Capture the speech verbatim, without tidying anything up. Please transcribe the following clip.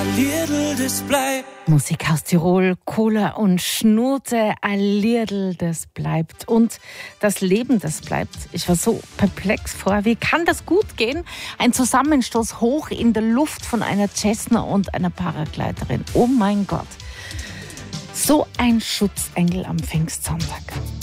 Liedl, das bleibt. Musik aus Tirol, Cola und Schnute, ein Liedl, das bleibt. Und das Leben, das bleibt. Ich war so perplex vorher. Wie kann das gut gehen? Ein Zusammenstoß hoch in der Luft von einer Cessna und einer Paragleiterin. Oh mein Gott. So ein Schutzengel am Pfingstsonntag.